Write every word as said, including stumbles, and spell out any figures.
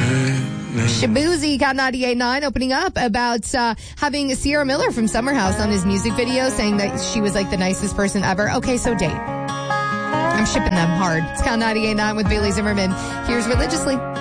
Shabuzi got ninety-eight point nine opening up about uh, having Sierra Miller from Summer House on his music video, saying that she was like the nicest person ever. Okay, so date. I'm shipping them hard. It's Count ninety-eight point nine with Bailey Zimmerman. Here's Religiously.